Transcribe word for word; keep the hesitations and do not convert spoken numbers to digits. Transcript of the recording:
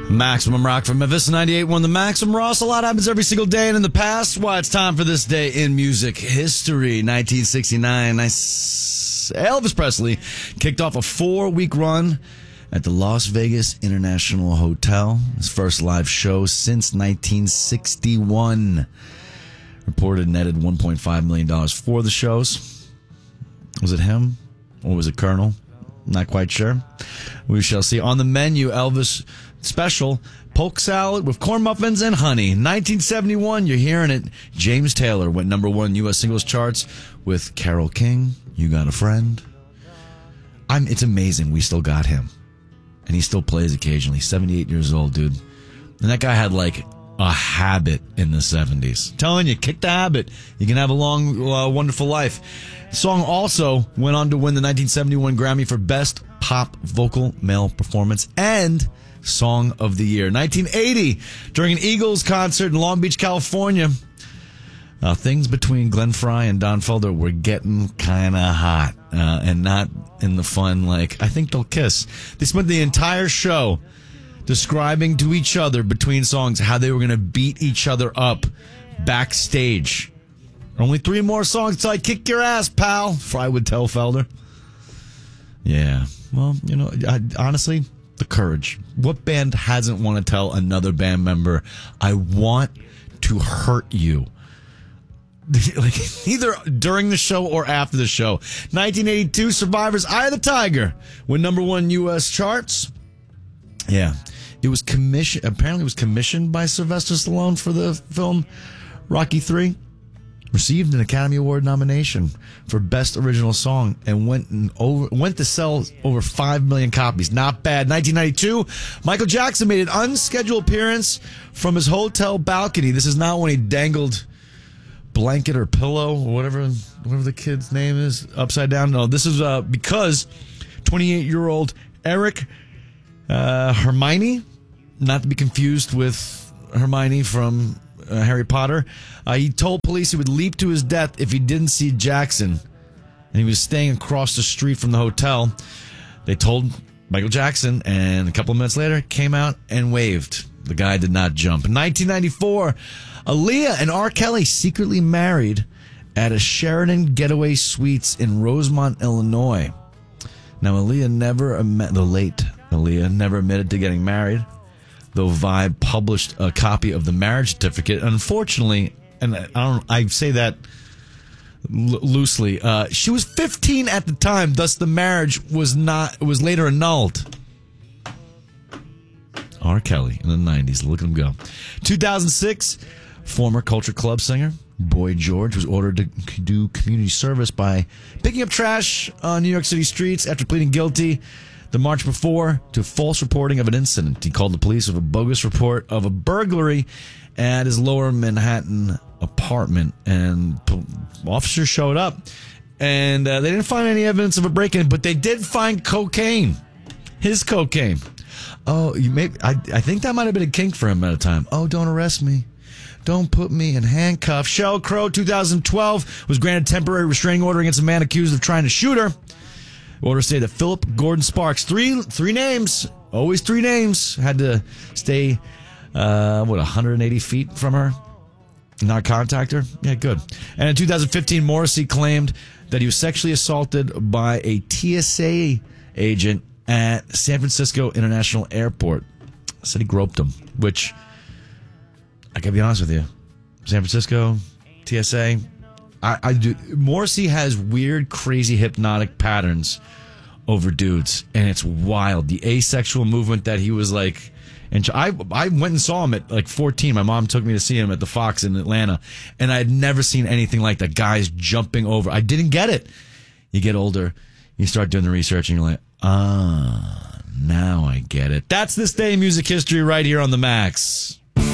Maximum Rock from Memphis, ninety-eight point one The Maximum Ross. A lot happens every single day, and in the past, why it's time for this day in music history. nineteen sixty-nine, nice. Elvis Presley kicked off a four-week run at the Las Vegas International Hotel. His first live show since nineteen sixty-one. Reported netted one point five million dollars for the shows. Was it him or was it Colonel? Not quite sure. We shall see. On the menu, Elvis special, polk salad with corn muffins and honey. nineteen seventy-one, you're hearing it. James Taylor went number one U S singles charts with Carole King, You Got a Friend. I'm. It's amazing we still got him. And he still plays occasionally. seventy-eight years old, dude. And that guy had like a habit in the seventies. Telling you, kick the habit. You can have a long, uh, wonderful life. The song also went on to win the nineteen seventy-one Grammy for Best Pop Vocal Male Performance and Song of the Year. nineteen eighty, during an Eagles concert in Long Beach, California, uh, things between Glenn Frey and Don Felder were getting kind of hot, uh, and not in the fun, like, I think they'll kiss. They spent the entire show describing to each other between songs how they were going to beat each other up backstage. Only three more songs till I kick your ass, pal, Frey would tell Felder. Yeah, well, you know, I, honestly, the courage. What band hasn't want to tell another band member, I want to hurt you? Like, either during the show or after the show. nineteen eighty-two, Survivor's Eye of the Tiger went number one U S charts. Yeah, it was commissioned. Apparently, it was commissioned by Sylvester Stallone for the film Rocky three. Received an Academy Award nomination for Best Original Song and went and over went to sell over five million copies. Not bad. nineteen ninety-two, Michael Jackson made an unscheduled appearance from his hotel balcony. This is not when he dangled blanket or pillow or whatever whatever the kid's name is upside down. No, this is uh, because twenty-eight-year-old Eric uh, Hermione, not to be confused with Hermione from Uh, Harry Potter. Uh, he told police he would leap to his death if he didn't see Jackson. And he was staying across the street from the hotel. They told Michael Jackson, and a couple of minutes later, came out and waved. The guy did not jump. In nineteen ninety-four, Aaliyah and R. Kelly secretly married at a Sheraton Getaway Suites in Rosemont, Illinois. Now, Aaliyah never, admit, the late Aaliyah, never admitted to getting married, though Vibe published a copy of the marriage certificate. Unfortunately, and I don't, I say that l- loosely, uh, she was fifteen at the time, thus the marriage was not was later annulled. R. Kelly in the nineties, look at him go. two thousand six, former Culture Club singer Boy George was ordered to do community service by picking up trash on New York City streets after pleading guilty the March before to false reporting of an incident. He called the police with a bogus report of a burglary at his lower Manhattan apartment, and officers showed up, and uh, they didn't find any evidence of a break-in, but they did find cocaine. His cocaine. Oh, you may, I, I think that might have been a kink for him at a time. Oh, don't arrest me. Don't put me in handcuffs. Sheryl Crow, two thousand twelve, was granted temporary restraining order against a man accused of trying to shoot her. Order stated that Philip Gordon Sparks, three three names, always three names, had to stay, uh, what, one hundred eighty feet from her, not contact her. Yeah, good. And in two thousand fifteen, Morrissey claimed that he was sexually assaulted by a T S A agent at San Francisco International Airport. Said he groped him, which, I gotta be honest with you, San Francisco, T S A, I, I do. Morrissey has weird, crazy, hypnotic patterns over dudes, and it's wild. The asexual movement that he was like, and I I went and saw him at like fourteen. My mom took me to see him at the Fox in Atlanta, and I had never seen anything like that. Guys jumping over. I didn't get it. You get older, you start doing the research, and you're like, ah, now I get it. That's this day in music history right here on the Max.